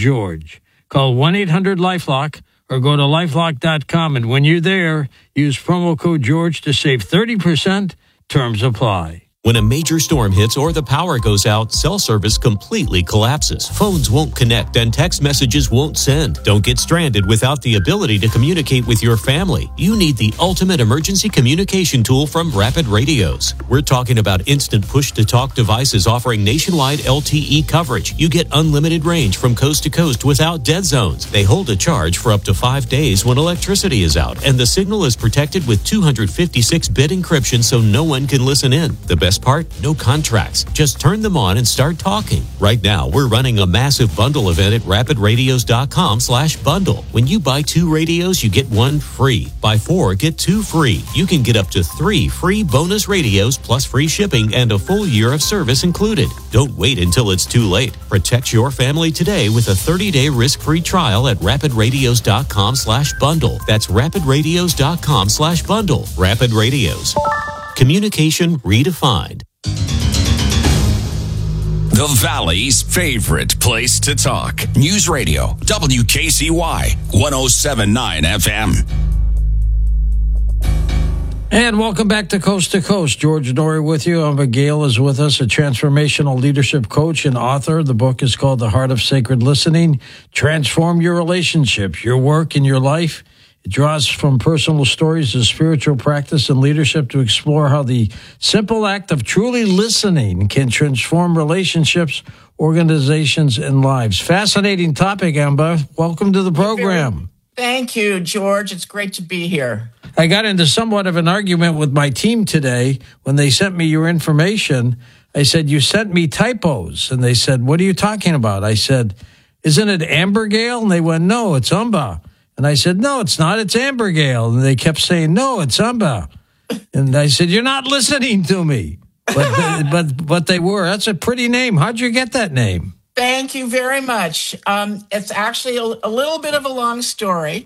George. Call 1-800-LifeLock or go to lifelock.com. And when you're there, use promo code George to save 30%. Terms apply. When a major storm hits or the power goes out, cell service completely collapses. Phones won't connect and text messages won't send. Don't get stranded without the ability to communicate with your family. You need the ultimate emergency communication tool from Rapid Radios. We're talking about instant push-to-talk devices offering nationwide LTE coverage. You get unlimited range from coast to coast without dead zones. They hold a charge for up to 5 days when electricity is out, and the signal is protected with 256-bit encryption so no one can listen in. The best part? No contracts. Just turn them on and start talking. Right now, we're running a massive bundle event at rapidradios.com/bundle. When you buy 2 radios, you get 1 free. Buy 4, get 2 free. You can get up to 3 free bonus radios plus free shipping and a full year of service included. Don't wait until it's too late. Protect your family today with a 30-day risk-free trial at rapidradios.com/bundle. That's rapidradios.com/bundle. Rapid Radios. Communication redefined. The Valley's favorite place to talk. News Radio, WKCY, 107.9 FM. And welcome back to Coast. George Noory with you. Gail is with us, a transformational leadership coach and author. The book is called The Heart of Sacred Listening. Transform your relationships, your work, and your life. It draws from personal stories of spiritual practice and leadership to explore how the simple act of truly listening can transform relationships, organizations, and lives. Fascinating topic, Amber. Welcome to the program. Thank you, George. It's great to be here. I got into somewhat of an argument with my team today when they sent me your information. I said, you sent me typos. And they said, what are you talking about? I said, isn't it Ambergale? And they went, no, it's Umba. And I said, no, it's not. It's Ambergale. And they kept saying, no, it's Umba. And I said, you're not listening to me. But they were. That's a pretty name. How'd you get that name? Thank you very much. It's actually a little bit of a long story.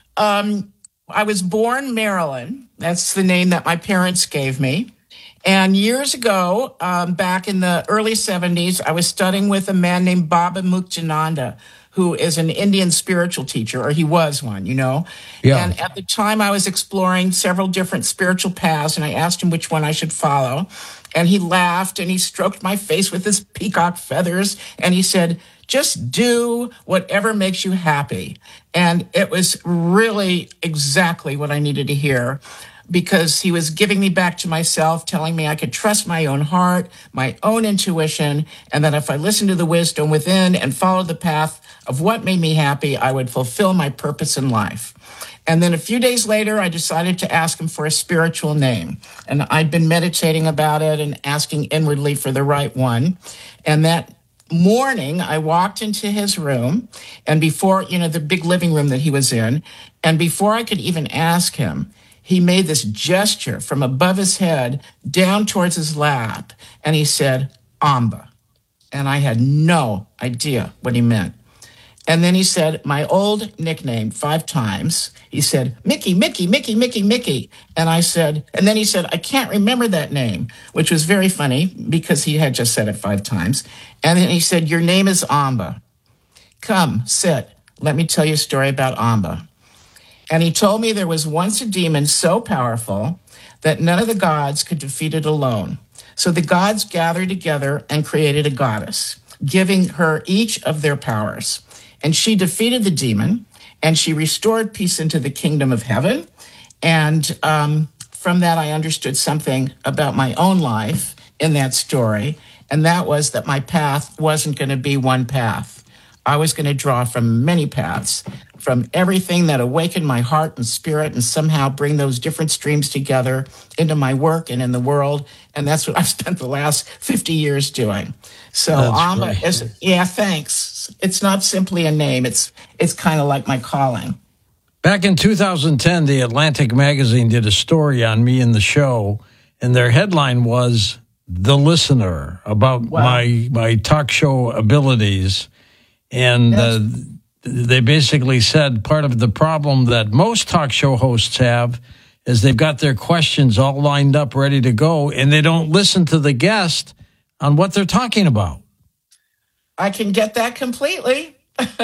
I was born Marilyn. That's the name that my parents gave me. And years ago, back in the early 70s, I was studying with a man named Baba Muktananda, who is an Indian spiritual teacher, or he was one, you know. Yeah. And at the time, I was exploring several different spiritual paths, and I asked him which one I should follow. And he laughed, and he stroked my face with his peacock feathers, and he said, just do whatever makes you happy. And it was really exactly what I needed to hear, because he was giving me back to myself, telling me I could trust my own heart, my own intuition, and that if I listened to the wisdom within and followed the path of what made me happy, I would fulfill my purpose in life. And then a few days later, I decided to ask him for a spiritual name. And I'd been meditating about it and asking inwardly for the right one. And that morning, I walked into his room, and before, the big living room that he was in, and before I could even ask him, he made this gesture from above his head down towards his lap, and he said, Amba. And I had no idea what he meant. And then he said my old nickname 5 times. He said, Mickey, Mickey, Mickey, Mickey, Mickey. And then he said, I can't remember that name, which was very funny because he had just said it 5 times. And then he said, your name is Amba. Come, sit. Let me tell you a story about Amba. And he told me there was once a demon so powerful that none of the gods could defeat it alone. So the gods gathered together and created a goddess, giving her each of their powers. And she defeated the demon, and she restored peace into the kingdom of heaven. And from that, I understood something about my own life in that story, and that was that my path wasn't going to be one path. I was going to draw from many paths, from everything that awakened my heart and spirit and somehow bring those different streams together into my work and in the world. And that's what I've spent the last 50 years doing. So Amba is, thanks. It's not simply a name. It's kind of like my calling. Back in 2010, the Atlantic magazine did a story on me in the show, and their headline was The Listener, about my talk show abilities. And they basically said part of the problem that most talk show hosts have is they've got their questions all lined up, ready to go, and they don't listen to the guest on what they're talking about. I can get that completely.